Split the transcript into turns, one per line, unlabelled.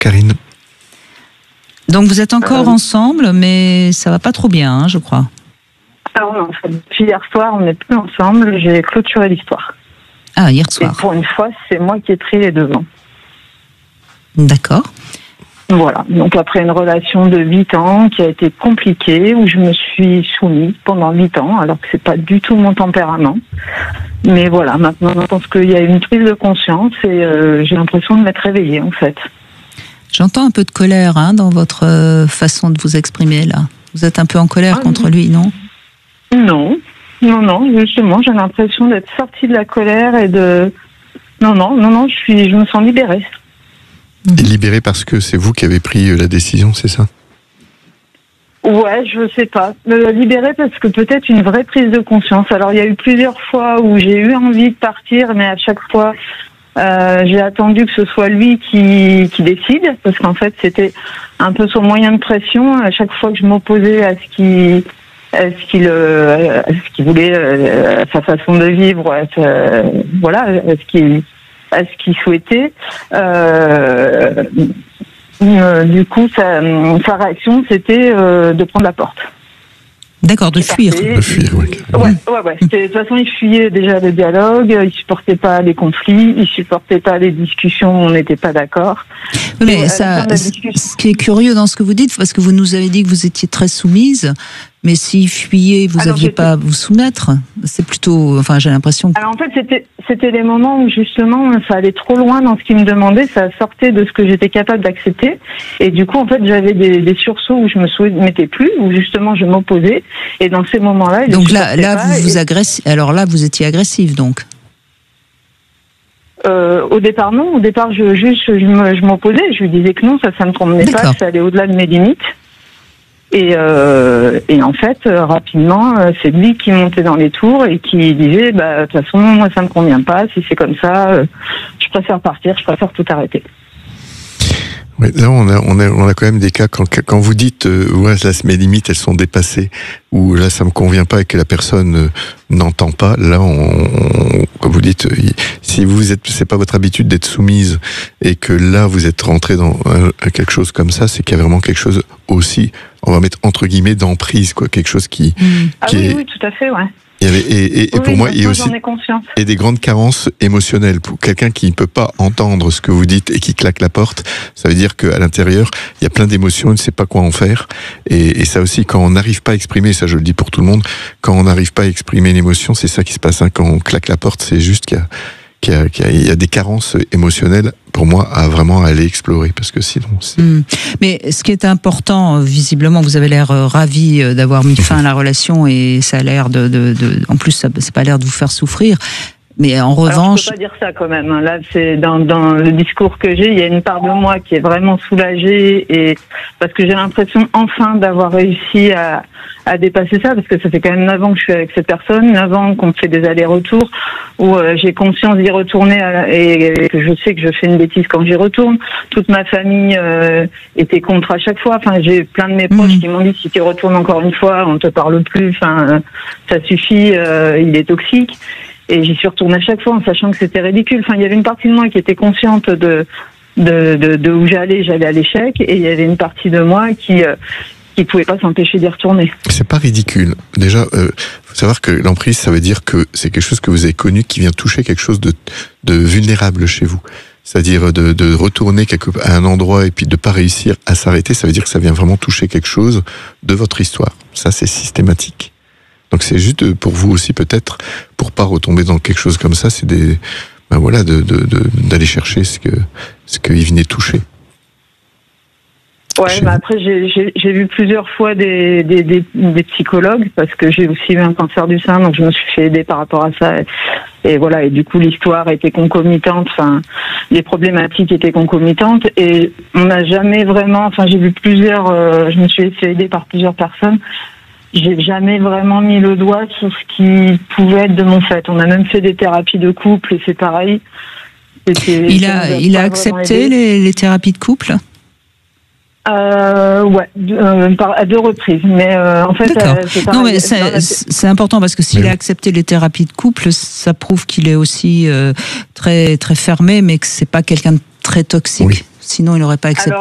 Karine.
Donc vous êtes encore ensemble, mais ça va pas trop bien, hein, je crois.
Alors non, depuis hier soir, on n'est plus ensemble, j'ai clôturé l'histoire.
Ah, hier soir.
Et pour une fois, c'est moi qui ai pris les devants.
D'accord.
Voilà, donc après une relation de 8 ans qui a été compliquée, où je me suis soumise pendant 8 ans, alors que c'est pas du tout mon tempérament. Mais voilà, maintenant je pense qu'il y a une prise de conscience et j'ai l'impression de m'être réveillée en fait.
J'entends un peu de colère dans votre façon de vous exprimer là. Vous êtes un peu en colère contre lui, non ?
Non, justement, j'ai l'impression d'être sortie de la colère et de... Non, je me sens libérée.
Et libérée parce que c'est vous qui avez pris la décision, c'est ça ?
Ouais, je sais pas. Libérée parce que peut-être une vraie prise de conscience. Alors, il y a eu plusieurs fois où j'ai eu envie de partir, mais à chaque fois, j'ai attendu que ce soit lui qui décide, parce qu'en fait, c'était un peu son moyen de pression. À chaque fois que je m'opposais à ce qu'il voulait, à sa façon de vivre, à ce qu'il souhaitait. Du coup, sa réaction, c'était de prendre la porte.
D'accord, de fuir.
De fuir, oui.
Ouais. De toute façon, il fuyait déjà le dialogue, il supportait pas les conflits, il supportait pas les discussions où on n'était pas d'accord.
Mais ce qui est curieux dans ce que vous dites, parce que vous nous avez dit que vous étiez très soumise, mais s'il fuyait, vous n'aviez pas à vous soumettre. C'est plutôt, enfin, j'ai l'impression.
Alors en fait, c'était des moments où justement, ça allait trop loin dans ce qu'il me demandait, ça sortait de ce que j'étais capable d'accepter, et du coup, en fait, j'avais des sursauts où je me soumettais plus, où justement, je m'opposais, et dans ces moments-là,
donc là, vous agressez. Alors là, vous étiez agressive, donc.
Au départ, non. Au départ, je m'opposais. Je lui disais que non, ça me convenait pas, que ça allait au-delà de mes limites. Et en fait, rapidement, c'est lui qui montait dans les tours et qui disait, de toute façon, moi, ça me convient pas. Si c'est comme ça, je préfère partir, je préfère tout arrêter.
Ouais, là, on a quand même des cas quand vous dites, là, mes limites, elles sont dépassées, ou là, ça me convient pas et que la personne n'entend pas. Là, comme vous dites, si c'est pas votre habitude d'être soumise et que là, vous êtes rentré dans quelque chose comme ça, c'est qu'il y a vraiment quelque chose aussi, on va mettre entre guillemets d'emprise, quoi, quelque chose qui
oui, tout à fait, ouais.
Et pour moi, il y a aussi
et
des grandes carences émotionnelles. Pour quelqu'un qui ne peut pas entendre ce que vous dites et qui claque la porte, ça veut dire qu'à l'intérieur, il y a plein d'émotions, il ne sait pas quoi en faire. Et ça aussi, quand on n'arrive pas à exprimer, ça je le dis pour tout le monde, quand on n'arrive pas à exprimer une émotion, c'est ça qui se passe. Quand on claque la porte, c'est juste qu'il y a des carences émotionnelles, pour moi, à vraiment aller explorer, parce que sinon...
Mais ce qui est important, visiblement, vous avez l'air ravi d'avoir mis fin à la relation, et ça a l'air en plus, ça n'a pas l'air de vous faire souffrir. Mais en revanche...
Alors, je peux pas dire ça quand même. Là, c'est dans le discours que j'ai, il y a une part de moi qui est vraiment soulagée, et parce que j'ai l'impression enfin d'avoir réussi à dépasser ça, parce que ça fait quand même 9 ans que je suis avec cette personne, 9 ans qu'on fait des allers-retours, où j'ai conscience d'y retourner et que je sais que je fais une bêtise quand j'y retourne. Toute ma famille était contre à chaque fois. Enfin, j'ai plein de mes proches qui m'ont dit, si tu retournes encore une fois, on te parle plus. Enfin, ça suffit, il est toxique. Et j'y suis retournée à chaque fois en sachant que c'était ridicule. Enfin, il y avait une partie de moi qui était consciente de où j'allais à l'échec, et il y avait une partie de moi qui pouvait pas s'empêcher d'y retourner.
C'est pas ridicule. Déjà, faut savoir que l'emprise, ça veut dire que c'est quelque chose que vous avez connu qui vient toucher quelque chose de vulnérable chez vous. C'est-à-dire de retourner à un endroit et puis de pas réussir à s'arrêter, ça veut dire que ça vient vraiment toucher quelque chose de votre histoire. Ça, c'est systématique. Donc c'est juste pour vous aussi peut-être, pour pas retomber dans quelque chose comme ça, c'est d'aller chercher ce qu'il venait toucher.
Ouais, après j'ai vu plusieurs fois des psychologues, parce que j'ai aussi eu un cancer du sein, donc je me suis fait aider par rapport à ça. Et voilà, et du coup l'histoire était concomitante, enfin les problématiques étaient concomitantes, et on n'a jamais vraiment, enfin j'ai vu je me suis fait aider par plusieurs personnes. J'ai jamais vraiment mis le doigt sur ce qui pouvait être de mon fait. On a même fait des thérapies de couple, et c'est pareil.
Il a accepté les thérapies de couple ?
À 2 reprises, mais en fait,
non, mais c'est important, parce que s'il a accepté les thérapies de couple, ça prouve qu'il est aussi très très fermé, mais que c'est pas quelqu'un de très toxique. Sinon, il n'aurait pas accepté.